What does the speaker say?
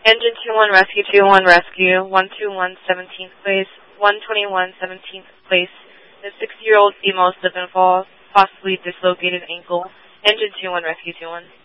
Engine 21 Rescue 21 Rescue, 121 17th place, 121 17th place. The 60-year-old female slip and falls, possibly dislocated ankle. Engine 21 Rescue 21.